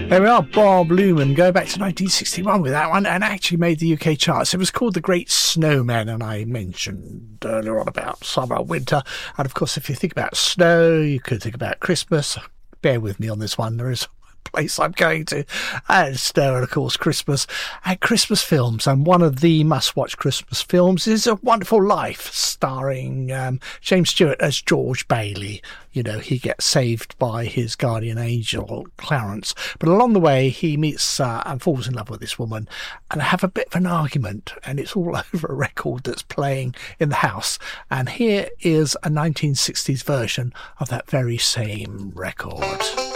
There we are, Bob Luman, go back to 1961 with that one, and actually made the UK charts. It was called The Great Snowman, and I mentioned earlier on about summer, winter, and of course if you think about snow, you could think about Christmas. Bear with me on this one, there is place I'm going to, and snow, and of course Christmas and Christmas films. And one of the must-watch Christmas films is A Wonderful Life, starring James Stewart as George Bailey. You know, he gets saved by his guardian angel Clarence, but along the way he meets and falls in love with this woman, and have a bit of an argument, and it's all over a record that's playing in the house. And here is a 1960s version of that very same record.